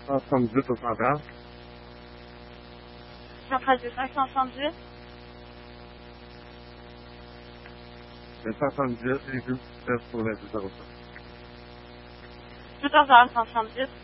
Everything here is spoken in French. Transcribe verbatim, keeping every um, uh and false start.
cinq cent soixante-dix au central. Centrale de cinq cent soixante-dix. Le cent soixante-dix, les deux, pour la zéro cinq. quatorze heures cent soixante-dix.